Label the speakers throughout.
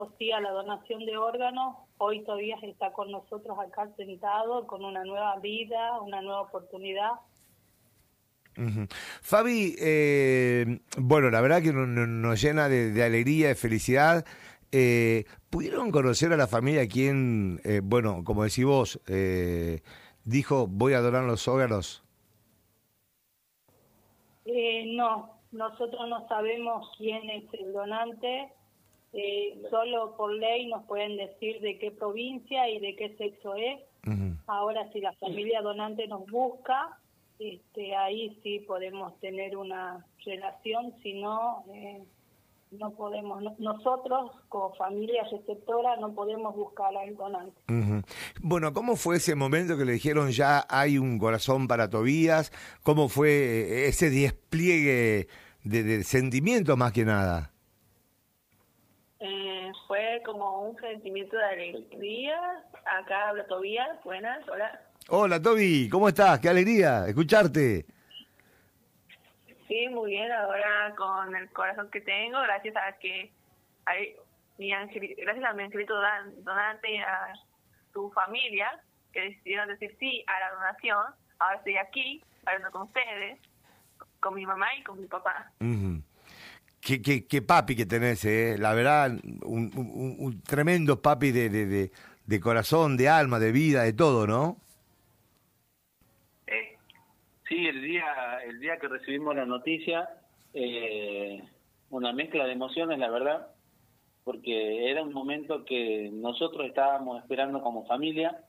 Speaker 1: sí a la donación de órganos. Hoy todavía está con nosotros acá sentado, con una nueva vida, una nueva oportunidad.
Speaker 2: Ujú. Fabi, bueno, la verdad que nos llena de alegría, de felicidad. ¿Pudieron conocer a la familia quien, bueno, como decís vos, dijo voy a donar los órganos?
Speaker 1: No, nosotros no sabemos quién es el donante. Solo por ley nos pueden decir de qué provincia y de qué sexo es.
Speaker 2: Ujú.
Speaker 1: Ahora, si la familia donante nos busca, ahí sí podemos tener una relación. Si no, no podemos. Nosotros, como familia receptora, no podemos buscar al donante.
Speaker 2: Ujú. Bueno, ¿cómo fue ese momento que le dijeron ya hay un corazón para Tobías? ¿Cómo fue ese despliegue de sentimientos más que nada?
Speaker 3: Fue como un sentimiento de alegría. Acá habla Tobías, buenas, hola.
Speaker 2: Hola Toby, ¿cómo estás? Qué alegría escucharte.
Speaker 3: Sí, muy bien, ahora con el corazón que tengo, gracias a que hay gracias a mi angelito donante y a tu familia que decidieron decir sí a la donación. Ahora estoy aquí hablando con ustedes, con mi mamá y con mi papá.
Speaker 2: Ujú. Qué papi que tenés, la verdad, un tremendo papi de corazón, de alma, de vida, de todo, ¿no?
Speaker 4: Sí, el día que recibimos la noticia, una mezcla de emociones, la verdad, porque era un momento que nosotros estábamos esperando como familia.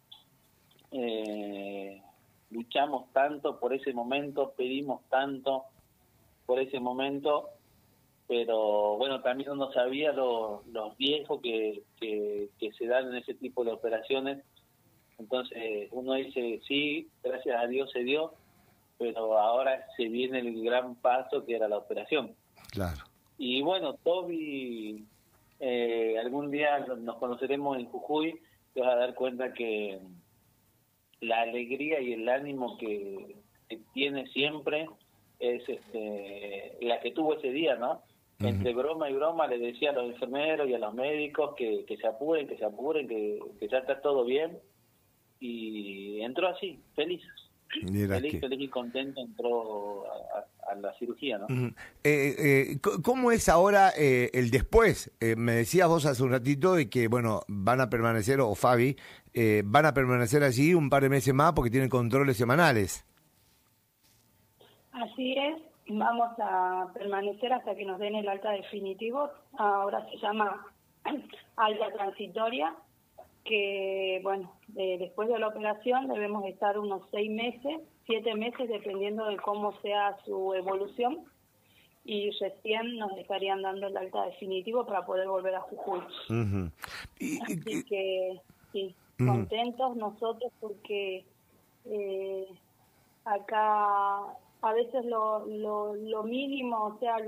Speaker 4: Luchamos tanto por ese momento, pedimos tanto por ese momento, pero bueno, también uno sabía los riesgos que se dan en ese tipo de operaciones. Entonces uno dice, sí, gracias a Dios se dio, pero ahora se viene el gran paso que era la operación.
Speaker 2: Claro.
Speaker 4: Y bueno, Toby, algún día nos conoceremos en Jujuy, te vas a dar cuenta que la alegría y el ánimo que tiene siempre es la que tuvo ese día, ¿no?
Speaker 2: Ujú.
Speaker 4: Entre broma y broma le decía a los enfermeros y a los médicos que se apuren, que ya está todo bien. Y entró así, feliz.
Speaker 2: Mira
Speaker 4: Feliz,
Speaker 2: que...
Speaker 4: feliz y contento entró a la cirugía, ¿no?
Speaker 2: Ujú. ¿Cómo es ahora el después? Me decías vos hace un ratito de que, bueno, van a permanecer, o Fabi, van a permanecer allí un par de meses más porque tienen controles semanales.
Speaker 1: Así es, vamos a permanecer hasta que nos den el alta definitivo. Ahora se llama alta transitoria, que bueno, después de la operación debemos estar unos 6 meses, 7 meses, dependiendo de cómo sea su evolución, y recién nos estarían dando el alta definitivo para poder volver a Jujuy.
Speaker 2: Ujú.
Speaker 1: Así que sí,
Speaker 2: Ujú.
Speaker 1: contentos nosotros porque acá a veces lo mínimo, o sea,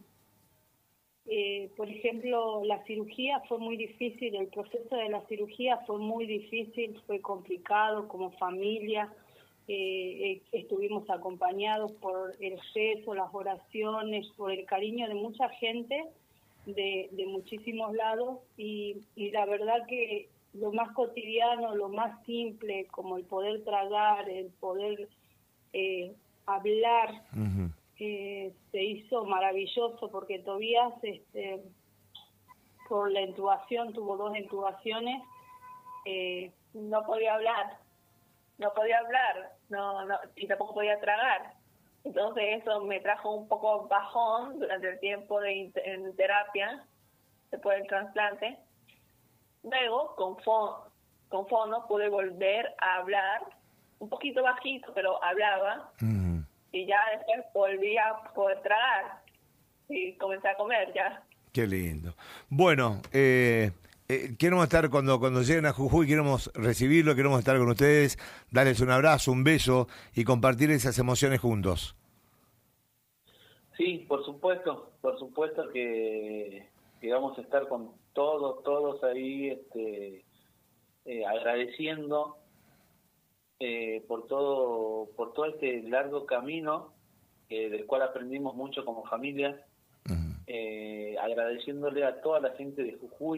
Speaker 1: por ejemplo, la cirugía fue muy difícil, el proceso de la cirugía fue muy difícil, fue complicado como familia. Estuvimos acompañados por el gesto, las oraciones, por el cariño de mucha gente de muchísimos lados, y la verdad que lo más cotidiano, lo más simple, como el poder tragar, el poder hablar,
Speaker 2: Ujú.
Speaker 1: se hizo maravilloso, porque Tobías, por la intubación, tuvo 2 intubaciones,
Speaker 3: No podía hablar, y tampoco podía tragar. Entonces eso me trajo un poco bajón durante el tiempo en terapia, después del trasplante. Luego, con fono, pude volver a hablar, un poquito bajito, pero hablaba,
Speaker 2: Ujú.
Speaker 3: y ya después volví a poder tragar y comencé a comer ya.
Speaker 2: Qué lindo. Bueno, queremos estar cuando lleguen a Jujuy, queremos recibirlo, queremos estar con ustedes, darles un abrazo, un beso y compartir esas emociones juntos.
Speaker 4: Sí, por supuesto que vamos a estar con todos ahí, agradeciendo por todo este largo camino del cual aprendimos mucho como familia.
Speaker 2: Ujú.
Speaker 4: agradeciéndole a toda la gente de Jujuy